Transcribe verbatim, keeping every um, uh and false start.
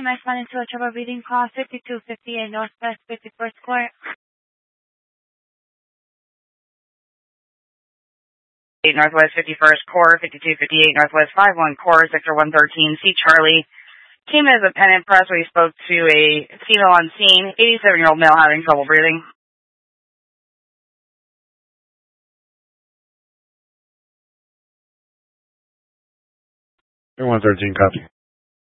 am I responding to a trouble reading call fifty-two fifty-eight Northwest fifty-first Court? Northwest fifty-first Court, fifty-two fifty-eight Northwest five one Court, Sector one thirteen, C. Charlie. Came as a pen and press where he spoke to a female on scene, eighty-seven-year-old male having trouble breathing. one thirteen, copy.